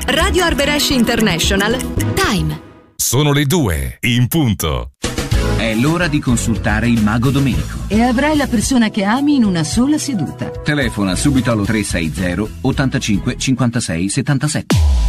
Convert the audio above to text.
Radio Arberesce International. Time. Sono le 2 in punto. È l'ora di consultare il Mago Domenico. E avrai la persona che ami in una sola seduta. Telefona subito allo 360 85 56 77.